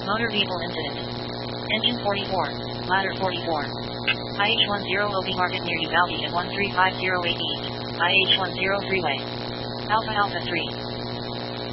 Motor vehicle incident. Engine 44, ladder 44. IH10 OB market near Uvalde at 13508 East, IH10 freeway. Alpha Alpha 3.